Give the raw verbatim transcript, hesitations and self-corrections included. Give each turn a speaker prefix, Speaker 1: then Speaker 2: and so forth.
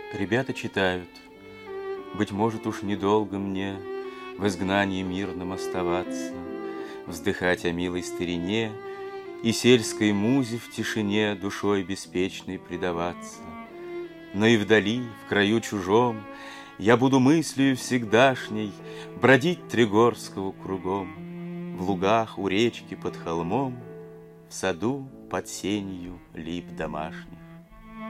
Speaker 1: Ребята читают. Быть может, уж недолго мне В изгнании мирном оставаться, Вздыхать о милой старине И сельской музе в тишине Душой беспечной предаваться. Но и вдали, в краю чужом, Я буду мыслью всегдашней Бродить Тригорского кругом, В лугах, у речки, под холмом, В саду, под сенью лип домашних.